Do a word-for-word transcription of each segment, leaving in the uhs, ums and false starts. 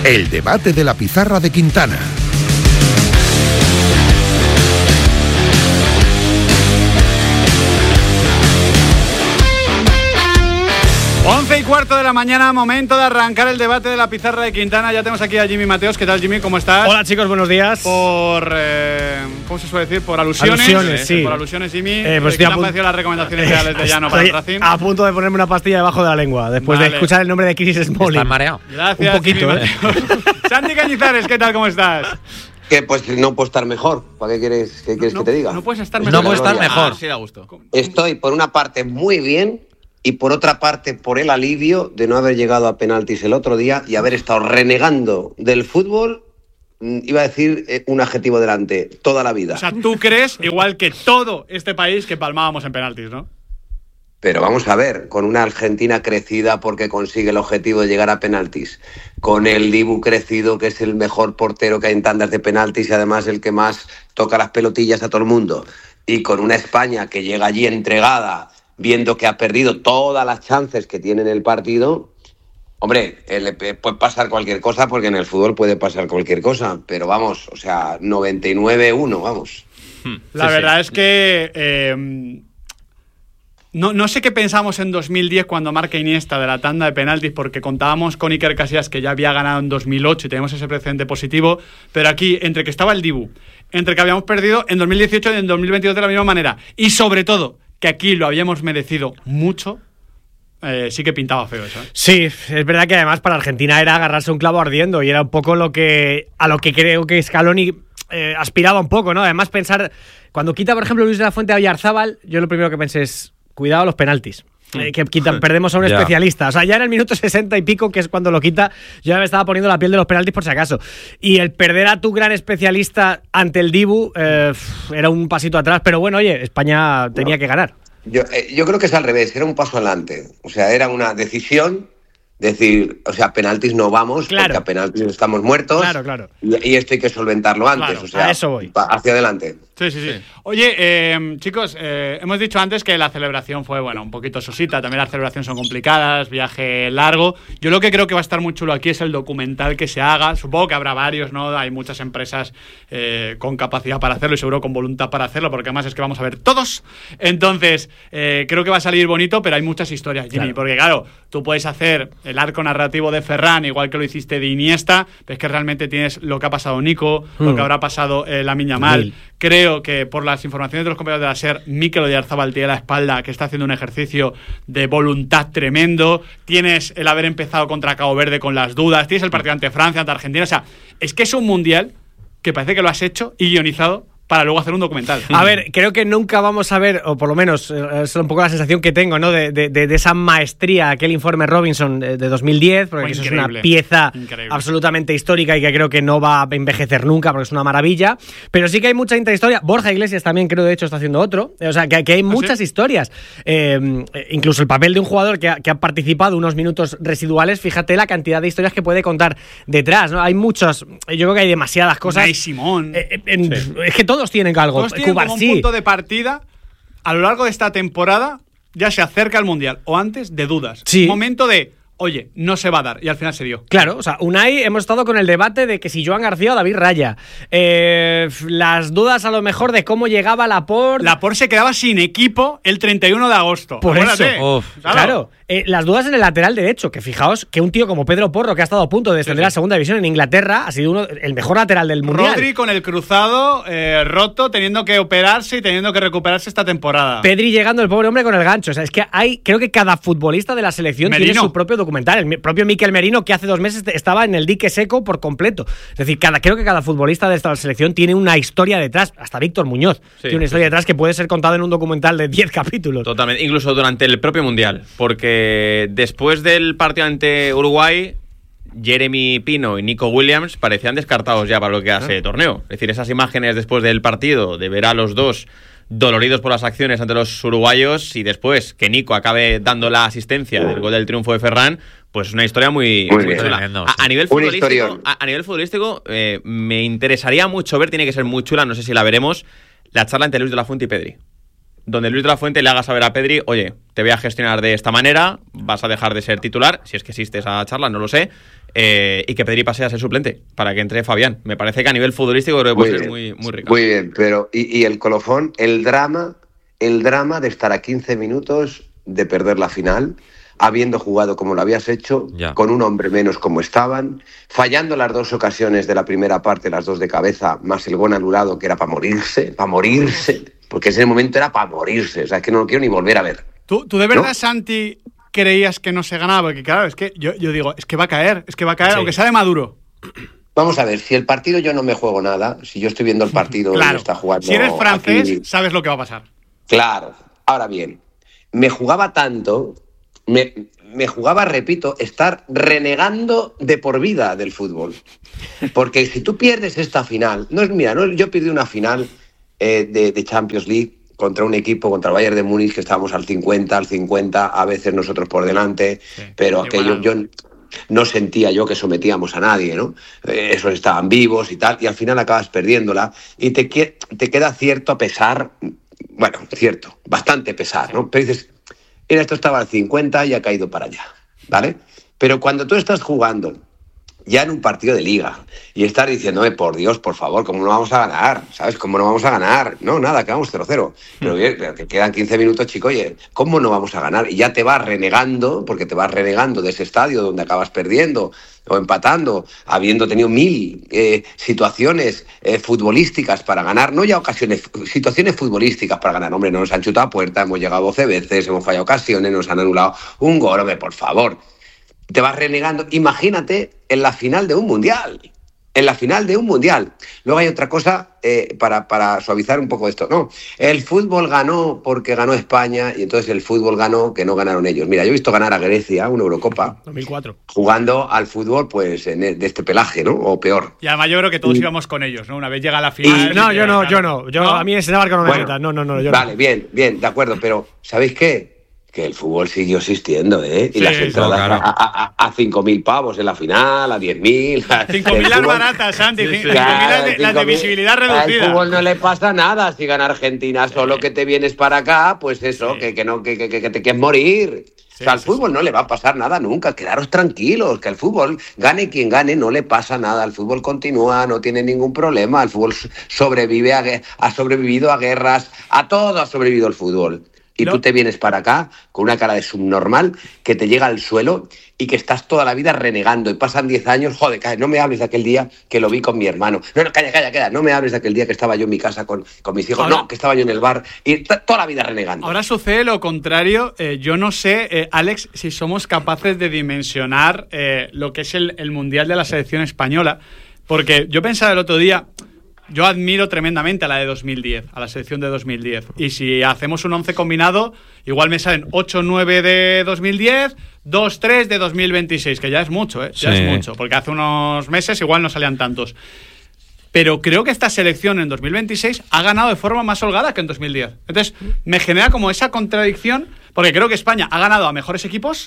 El debate de la pizarra de Quintana. once y cuarto de la mañana, momento de arrancar el debate de la pizarra de Quintana. Ya tenemos aquí a Jimmy Mateos. ¿Qué tal, Jimmy? ¿Cómo estás? Hola, chicos, buenos días. Por, eh, ¿cómo se suele decir? Por alusiones. Alusiones, eh, sí. Por alusiones, Jimmy. Eh, pues ¿Qué te te han parecido las recomendaciones reales de Llano para el Racing? A punto de ponerme una pastilla debajo de la lengua, después Vale. de escuchar el nombre de Chris Smalling. ¿Estás mareado? Gracias, Un poquito, Jimmy ¿eh? Mateos. Santi Cañizares, ¿qué tal? ¿Cómo estás? Que pues no puedo estar mejor. ¿Para qué quieres, qué quieres no, que te diga? No puedes estar No mejor. puede estar ya. mejor. Ah, sí, da gusto. Estoy por una parte muy bien y por otra parte por el alivio de no haber llegado a penaltis el otro día y haber estado renegando del fútbol. Iba a decir eh, un adjetivo delante, toda la vida. O sea, tú crees, igual que todo este país, que palmábamos en penaltis, ¿no? Pero vamos a ver, con una Argentina crecida porque consigue el objetivo de llegar a penaltis, con el Dibu crecido, que es el mejor portero que hay en tandas de penaltis y además el que más toca las pelotillas a todo el mundo, y con una España que llega allí entregada, viendo que ha perdido todas las chances que tiene en el partido. Hombre, eh, puede pasar cualquier cosa porque en el fútbol puede pasar cualquier cosa, pero vamos, o sea, noventa y nueve uno, vamos. La Sí, verdad sí. es que eh, no, no sé qué pensamos en dos mil diez cuando marca Iniesta de la tanda de penaltis, porque contábamos con Iker Casillas, que ya había ganado en dos mil ocho y tenemos ese precedente positivo, pero aquí, entre que estaba el Dibu, entre que habíamos perdido en dos mil dieciocho y en dos mil veintidós de la misma manera, y sobre todo que aquí lo habíamos merecido mucho, eh, sí que pintaba feo eso, ¿eh? Sí, es verdad que además para Argentina era agarrarse un clavo ardiendo y era un poco lo que a lo que creo que Scaloni eh, aspiraba un poco, ¿no? Además pensar, cuando quita por ejemplo Luis de la Fuente a Oyarzábal, yo lo primero que pensé es, cuidado los penaltis. Eh, que quitan, perdemos a un Ya. especialista. O sea, ya en el minuto sesenta y pico, que es cuando lo quita, yo ya me estaba poniendo la piel de los penaltis por si acaso. Y el perder a tu gran especialista ante el Dibu eh, era un pasito atrás. Pero bueno, oye, España tenía No. que ganar. Yo, eh, yo creo que es al revés, era un paso adelante. O sea, era una decisión, decir, o sea, penaltis no vamos, Claro. porque a penaltis estamos muertos. Claro, claro. Y, y esto hay que solventarlo antes, Claro, o sea, a eso voy. pa- hacia adelante. Sí, sí, sí. Oye, eh, chicos, eh, hemos dicho antes que la celebración fue, bueno, un poquito sosita. También las celebraciones son complicadas, viaje largo. Yo lo que creo que va a estar muy chulo aquí es el documental que se haga. Supongo que habrá varios, ¿no? Hay muchas empresas eh, con capacidad para hacerlo y seguro con voluntad para hacerlo, porque además es que vamos a ver todos. Entonces, eh, creo que va a salir bonito, pero hay muchas historias, Jimmy. Claro. Porque, claro, tú puedes hacer el arco narrativo de Ferran, igual que lo hiciste de Iniesta, pero es que realmente tienes lo que ha pasado Nico, lo Hmm. que habrá pasado eh, Lamine Yamal. Mil. Creo que por las informaciones de los compañeros de la SER, Mikel Oyarzabal tiene la espalda, que está haciendo un ejercicio de voluntad tremendo. Tienes el haber empezado contra Cabo Verde con las dudas. Tienes el partido ante Francia, ante Argentina. O sea, es que es un mundial que parece que lo has hecho y guionizado para luego hacer un documental. A ver, creo que nunca vamos a ver, o por lo menos eh, es un poco la sensación que tengo, ¿no? De, de, de esa maestría, aquel informe Robinson de, de dos mil diez, porque Fue eso increíble, es una pieza increíble. absolutamente histórica y que creo que no va a envejecer nunca porque es una maravilla. Pero sí que hay mucha intrahistoria. Borja Iglesias también creo, de hecho, está haciendo otro. O sea, que, que hay muchas sí? historias. Eh, incluso el papel de un jugador que ha, que ha participado unos minutos residuales, fíjate la cantidad de historias que puede contar detrás, ¿no? Hay muchos, yo creo que hay demasiadas cosas. Unai Simón. Eh, eh, en- Es que todos tienen algo. Todos tienen como un Cubarsí. punto de partida a lo largo de esta temporada, ya se acerca el mundial o antes, de dudas. Sí. Un momento de, oye, no se va a dar, y al final se dio. Claro, o sea, Unai, hemos estado con el debate de que si Joan García o David Raya. Eh, las dudas a lo mejor de cómo llegaba Laporte. Laporte se quedaba sin equipo el treinta y uno de agosto. Por Acuérdate. eso. Uf, Claro, eh, las dudas en el lateral derecho, que fijaos que un tío como Pedro Porro, que ha estado a punto de descender Sí, sí. a segunda división en Inglaterra, ha sido uno, el mejor lateral del mundial. Rodri con el cruzado eh, roto, teniendo que operarse y teniendo que recuperarse esta temporada. Pedri llegando, el pobre hombre, con el gancho. O sea, es que hay, creo que cada futbolista de la selección tiene Merino. su propio documental. El mi- propio Mikel Merino, que hace dos meses estaba en el dique seco por completo. Es decir, cada, creo que cada futbolista de esta selección tiene una historia detrás. Hasta Víctor Muñoz tiene una historia detrás que puede ser contada en un documental de diez capítulos. Totalmente, incluso durante el propio Mundial, porque después del partido ante Uruguay, Jeremy Pino y Nico Williams parecían descartados ya para lo que hace torneo. Es decir, esas imágenes después del partido, de ver a los dos doloridos por las acciones ante los uruguayos y después que Nico acabe dando la asistencia del gol del triunfo de Ferran, pues una historia muy, Muy muy bien. chula. Tremendo, A, sí. a nivel Un futbolístico, historión. a, a nivel futbolístico eh, me interesaría mucho ver, tiene que ser muy chula, no sé si la veremos, la charla entre Luis de la Fuente y Pedri. Donde Luis de la Fuente le haga saber a Pedri, oye, te voy a gestionar de esta manera, vas a dejar de ser titular, si es que existe esa charla, no lo sé, eh, y que Pedri pase a ser suplente para que entre Fabián. Me parece que a nivel futbolístico creo que puede ser muy, muy rico. Muy bien, pero y, y el colofón, el drama, el drama de estar a quince minutos de perder la final, habiendo jugado como lo habías hecho, ya. con un hombre menos como estaban, fallando las dos ocasiones de la primera parte, las dos de cabeza, más el gol anulado, que era para morirse, para morirse, porque ese momento era para morirse, o sea, es que no lo quiero ni volver a ver. ¿Tú, tú de verdad, ¿no? Santi, creías que no se ganaba? Porque claro, es que yo, yo digo, es que va a caer, es que va a caer, sí. aunque sea de Maduro. Vamos a ver, si el partido yo no me juego nada, si yo estoy viendo el partido claro. y está jugando... Si eres francés, aquí, sabes lo que va a pasar. Claro. Ahora bien, me jugaba tanto, me, me jugaba, repito, estar renegando de por vida del fútbol. Porque si tú pierdes esta final, no es mira, no, yo perdí una final eh, de, de Champions League contra un equipo, contra el Bayern de Múnich, que estábamos al cincuenta, al cincuenta, a veces nosotros por delante, sí, pero aquello yo no sentía yo que sometíamos a nadie, ¿no? Eh, esos estaban vivos y tal, y al final acabas perdiéndola y te, te queda cierto pesar, bueno, cierto, bastante pesar, ¿no? Pero dices, mira, esto estaba al cincuenta y ha caído para allá, ¿vale? Pero cuando tú estás jugando ya en un partido de liga y estar diciéndome, por Dios, por favor, ¿cómo no vamos a ganar? ¿Sabes? ¿Cómo no vamos a ganar? No, nada, quedamos cero cero. Pero bien, que quedan quince minutos, chico, oye, ¿cómo no vamos a ganar? Y ya te vas renegando, porque te vas renegando de ese estadio donde acabas perdiendo o empatando, habiendo tenido mil eh, situaciones eh, futbolísticas para ganar, no ya ocasiones, situaciones futbolísticas para ganar. Hombre, no nos han chutado a puerta, hemos llegado doce veces, hemos fallado ocasiones, nos han anulado un gol, hombre, por favor. Te vas renegando. Imagínate en la final de un mundial. En la final de un mundial. Luego hay otra cosa eh, para, para suavizar un poco esto. No, el fútbol ganó porque ganó España y entonces el fútbol ganó que no ganaron ellos. Mira, yo he visto ganar a Grecia una Eurocopa. dos mil cuatro. Jugando al fútbol pues en el, de este pelaje, ¿no? O peor. Y además yo creo que todos y, íbamos con ellos, ¿no? Una vez llega la final... Y, no, yo no, yo no. Yo, ¿no? A mí ese barco no me bueno, meta. No, no, no. Yo vale, no. bien, bien, de acuerdo. Pero ¿sabéis qué? Que el fútbol siguió existiendo, ¿eh? Y sí, las entradas no, claro. a, a, a cinco mil pavos en la final, a diez mil. cinco mil las baratas, Santi. cinco mil las de, las de visibilidad reducida. Al fútbol no le pasa nada si gana Argentina, solo que te vienes para acá, pues eso, sí. que, que, no, que, que, que te quieres morir. Sí, o sea, al sí, fútbol sí. no le va a pasar nada nunca, quedaros tranquilos, que al fútbol, gane quien gane, no le pasa nada, el fútbol continúa, no tiene ningún problema, el fútbol sobrevive a, ha sobrevivido a guerras, a todo ha sobrevivido el fútbol. Y no. tú te vienes para acá con una cara de subnormal que te llega al suelo y que estás toda la vida renegando y pasan diez años, joder, calla, no me hables de aquel día que lo vi con mi hermano. No, no, calla, calla, calla, no me hables de aquel día que estaba yo en mi casa con, con mis hijos. Ahora, no, que estaba yo en el bar y t- toda la vida renegando. Ahora sucede lo contrario. Eh, yo no sé, eh, Alex, si somos capaces de dimensionar eh, lo que es el, el Mundial de la selección española, porque yo pensaba el otro día... Yo admiro tremendamente a la de dos mil diez, a la selección de dos mil diez. Y si hacemos un once combinado, igual me salen ocho nueve de dos mil diez, dos tres de dos mil veintiséis, que ya es mucho, ¿eh? Ya sí. es mucho, porque hace unos meses igual no salían tantos. Pero creo que esta selección en dos mil veintiséis ha ganado de forma más holgada que en dos mil diez. Entonces, me genera como esa contradicción, porque creo que España ha ganado a mejores equipos,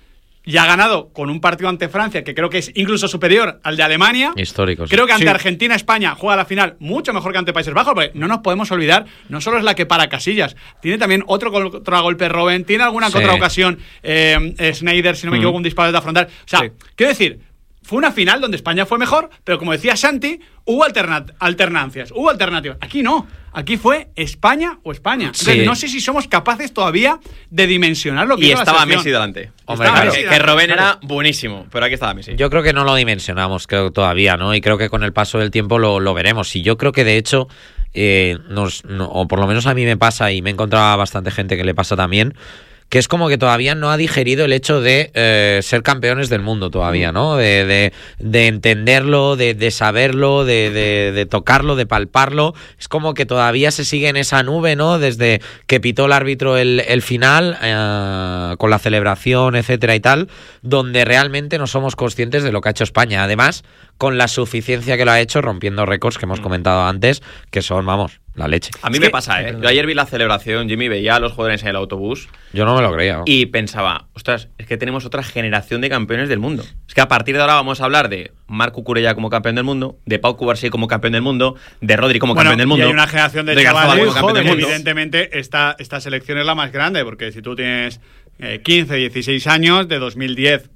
y ha ganado con un partido ante Francia que creo que es incluso superior al de Alemania. Histórico. Sí. Creo que ante sí. Argentina, España juega la final mucho mejor que ante Países Bajos, porque no nos podemos olvidar, no solo es la que para Casillas, tiene también otro contragolpe Robben, tiene alguna sí. otra ocasión eh, Sneijder, si no me mm. equivoco, un disparo de frontal. O sea, sí. quiero decir, fue una final donde España fue mejor, pero como decía Santi, hubo alternat- alternancias, hubo alternativas. Aquí no. Aquí fue España o España. Entonces, sí. no sé si somos capaces todavía de dimensionar lo que y hizo la estaba selección. Messi delante. Hombre, estaba claro. Messi, que Robben era buenísimo, pero aquí estaba Messi. Yo creo que no lo dimensionamos, creo todavía, ¿no? Y creo que con el paso del tiempo lo, lo veremos. Y yo creo que de hecho, eh, nos, no, o por lo menos a mí me pasa, y me he encontrado a bastante gente que le pasa también, que es como que todavía no ha digerido el hecho de eh, ser campeones del mundo todavía, ¿no? De, de, de entenderlo, de, de saberlo, de, de, de tocarlo, de palparlo. Es como que todavía se sigue en esa nube, ¿no? Desde que pitó el árbitro el, el final, eh, con la celebración, etcétera y tal, donde realmente no somos conscientes de lo que ha hecho España. Además, con la suficiencia que lo ha hecho, rompiendo récords que hemos comentado antes, que son, vamos, la leche. A mí es me que, pasa, ¿eh? Yo ayer vi la celebración, Jimmy, veía a los jugadores en el autobús. Yo no me lo creía, ¿no? Y pensaba, ostras, es que tenemos otra generación de campeones del mundo. Es que a partir de ahora vamos a hablar de Marc Cucurella como campeón del mundo, de Pau Cubarsí como campeón del mundo, de Rodri como bueno, campeón del mundo. Y hay una generación de, de chavales muy jóvenes. Evidentemente, esta, esta selección es la más grande, porque si tú tienes eh, quince, dieciséis años, de dos mil diez,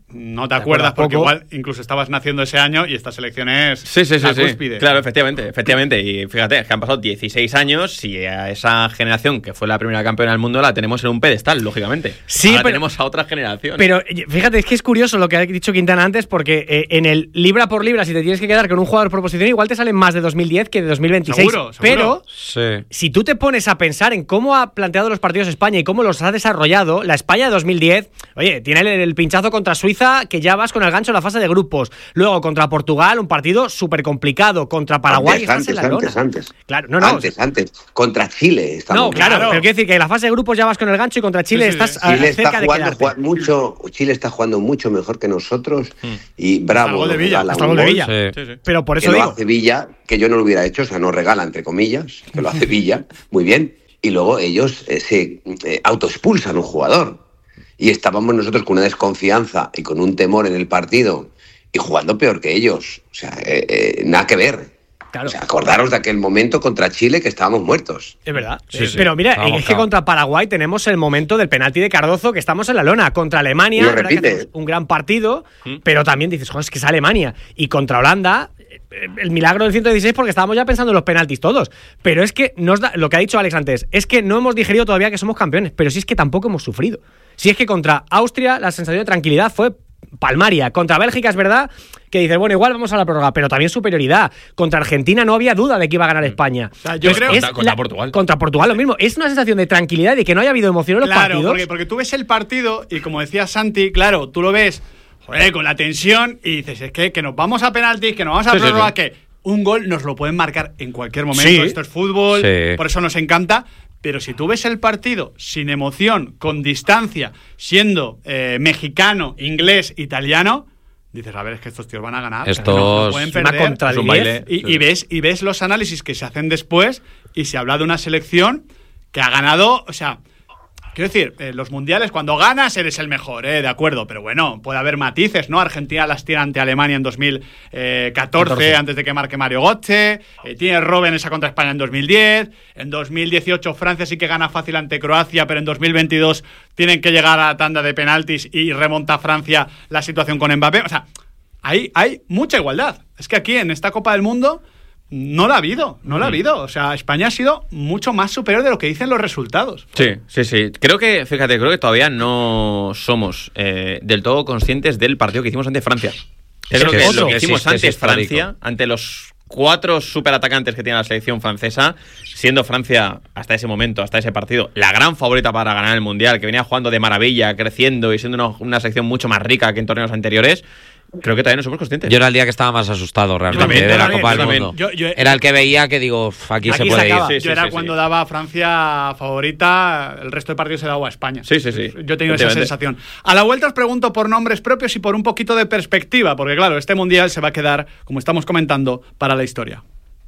no te acuerdas porque poco. igual incluso estabas naciendo ese año y esta selección es Sí, sí, sí, la sí. cúspide. Claro, efectivamente, efectivamente. Y fíjate, es que han pasado dieciséis años y a esa generación que fue la primera campeona del mundo la tenemos en un pedestal, lógicamente. Sí, Ahora pero- tenemos a otra generación. Pero fíjate, es que es curioso lo que ha dicho Quintana antes, porque eh, en el libra por libra, si te tienes que quedar con un jugador por posición, igual te salen más de dos mil diez que de dos mil veintiséis. Seguro, seguro. Pero Sí. si tú te pones a pensar en cómo ha planteado los partidos España y cómo los ha desarrollado, la España de dos mil diez, oye, tiene el, el pinchazo contra Suiza, que ya vas con el gancho en la fase de grupos. Luego contra Portugal, un partido súper complicado. Contra Paraguay, Antes, estás en antes, la lona. antes, antes. Claro, no, no. Antes, antes. Contra Chile estamos. No, claro, Claro. pero quiero decir que en la fase de grupos ya vas con el gancho y contra Chile Sí, sí, estás sí. a- Chile cerca está de jugando quedarte. jua- mucho, Chile está jugando mucho mejor que nosotros y Hasta bravo. el gol de nos Villa, regala hasta el un gol de gol Villa. Sí. Sí, sí. Pero por que eso lo digo. hace Villa, que yo no lo hubiera hecho, o sea, nos regala entre comillas, que lo hace Villa, muy bien, y luego ellos eh, se eh, autoexpulsan un jugador. Y estábamos nosotros con una desconfianza y con un temor en el partido y jugando peor que ellos. O sea, eh, eh, nada que ver. Claro. O sea, acordaros de aquel momento contra Chile que estábamos muertos. Es verdad. Sí, sí. Pero mira, Estábamos es que cao. contra Paraguay tenemos el momento del penalti de Cardozo, que estamos en la lona. Contra Alemania, Y lo es verdad que repite. hacemos un gran partido, pero también dices, joder, es que es Alemania. Y contra Holanda, eh, el milagro del ciento dieciséis, porque estábamos ya pensando en los penaltis todos. Pero es que nos da, lo que ha dicho Alex antes, es que no hemos digerido todavía que somos campeones, pero sí es que tampoco hemos sufrido. Si es que contra Austria la sensación de tranquilidad fue palmaria. Contra Bélgica es verdad que dices, bueno, igual vamos a la prórroga, pero también superioridad. Contra Argentina no había duda de que iba a ganar España. sea, yo Entonces, creo- es Contra- contra Portugal. Contra Portugal lo mismo. Es una sensación de tranquilidad y de que no haya habido emoción en los Claro, partidos. porque, porque tú ves el partido y como decía Santi, claro, tú lo ves joder, con la tensión y dices, es que, que nos vamos a penaltis, que nos vamos a Sí, sí, prórroga, sí. que un gol nos lo pueden marcar en cualquier momento. Sí. Esto es fútbol, Sí. por eso nos encanta. Pero si tú ves el partido sin emoción, con distancia, siendo eh, mexicano, inglés, italiano, dices, a ver, es que estos tíos van a ganar. Estos- no, no pueden Una perder. contra Es un diez. baile. Y, y ves, y ves los análisis que se hacen después y se habla de una selección que ha ganado, o sea, quiero decir, eh, los mundiales cuando ganas eres el mejor, eh, de acuerdo, pero bueno, puede haber matices, ¿no? Argentina las tiene ante Alemania en dos mil catorce, catorce. antes de que marque Mario Götze, eh, tiene Robben esa contra España en dos mil diez, en dos mil dieciocho Francia sí que gana fácil ante Croacia, pero en dos mil veintidós tienen que llegar a la tanda de penaltis y remonta Francia la situación con Mbappé, o sea, hay, hay mucha igualdad. Es que aquí en esta Copa del Mundo no la ha habido, no la ha habido. O sea, España ha sido mucho más superior de lo que dicen los resultados. Sí, sí, sí. Creo que, fíjate, creo que todavía no somos eh, del todo conscientes del partido que hicimos ante Francia. Creo Es que que es lo que otro. hicimos Es que es ante histórico. Francia, ante los cuatro superatacantes que tiene la selección francesa, siendo Francia hasta ese momento, hasta ese partido, la gran favorita para ganar el Mundial, que venía jugando de maravilla, creciendo y siendo una, una selección mucho más rica que en torneos anteriores, creo que todavía no somos conscientes. Yo era el día que estaba más asustado realmente también, de yo la también, Copa yo del también. Mundo. Yo- yo- Era el que veía que digo, "Uf, aquí, se Aquí puede se ir". acaba. Sí, Yo sí, era sí, cuando sí. daba a Francia favorita, el resto de partidos se daba a España. Sí, sí, sí. Yo he tenido esa Efectivamente. sensación. A la vuelta os pregunto por nombres propios y por un poquito de perspectiva, porque claro, este mundial se va a quedar, como estamos comentando, para la historia.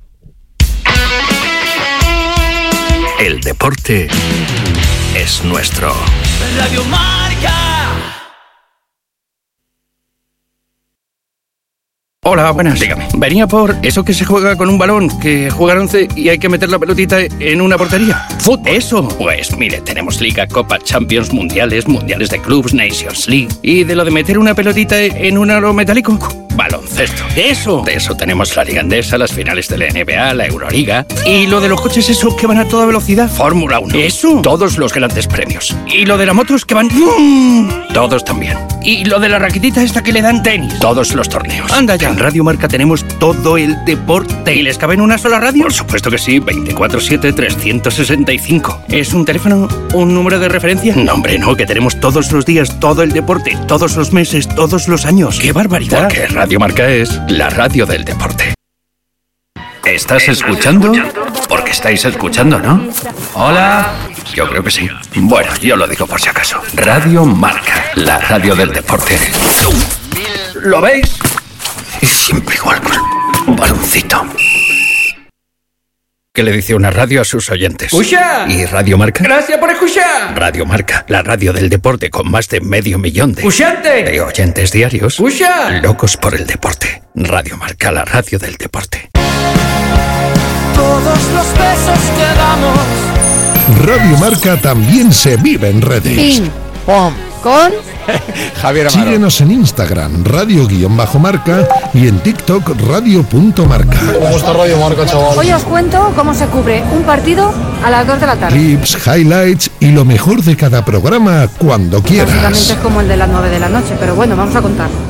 El deporte es nuestro. Radio Marca. Hola, buenas. Dígame. Venía por eso que se juega con un balón, que juega once y hay que meter la pelotita en una portería. ¿Fútbol? Eso. Pues mire, tenemos Liga, Copa, Champions, Mundiales, Mundiales de Clubs, Nations League. Y de lo de meter una pelotita en un aro metálico, baloncesto. Eso. De eso tenemos la Liga Endesa, las finales de la N B A, la Euroliga. Y lo de los coches esos que van a toda velocidad, Fórmula uno. Eso. Todos los grandes premios. Y lo de las motos que van... ¡Bum! Todos también. Y lo de la raquetita esta que le dan tenis. Todos los torneos. Anda ya. En Radio Marca tenemos todo el deporte. ¿Y les cabe en una sola radio? Por supuesto que sí. veinticuatro siete, trescientos sesenta y cinco. ¿Es un teléfono? ¿Un número de referencia? No, hombre, no. Que tenemos todos los días todo el deporte. Todos los meses, todos los años. ¡Qué barbaridad! Porque Radio Marca es la radio del deporte. ¿Estás escuchando? Porque estáis escuchando, ¿no? Hola. Yo creo que sí. Bueno, yo lo digo por si acaso. Radio Marca, la radio del deporte. ¿Lo veis? Y siempre igual con un baloncito. ¿Qué le dice una radio a sus oyentes? ¡Escucha! ¿Y Radio Marca? Gracias por escuchar. Radio Marca, la radio del deporte con más de medio millón de, ¡Escuchante! de oyentes diarios. ¡Escucha! Locos por el deporte. Radio Marca, la radio del deporte. Todos los besos que damos. Radio Marca también se vive en redes. Ping, pom, con Javier Amaro. Síguenos en Instagram, radio-marca y en TikTok, radio.marca. ¿Cómo está Radio Marca, chaval? Hoy os cuento cómo se cubre un partido a las dos de la tarde. Clips, highlights y lo mejor de cada programa cuando quieras. Básicamente es como el de las nueve de la noche, pero bueno, vamos a contar.